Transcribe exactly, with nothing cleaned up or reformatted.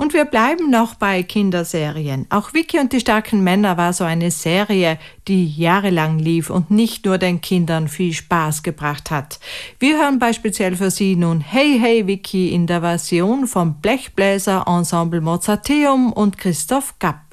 Und wir bleiben noch bei Kinderserien. Auch Vicky und die starken Männer war so eine Serie, die jahrelang lief und nicht nur den Kindern viel Spaß gebracht hat. Wir hören beispielsweise für Sie nun Hey Hey Vicky in der Version vom Blechbläser Ensemble Mozarteum und Christoph Gapp.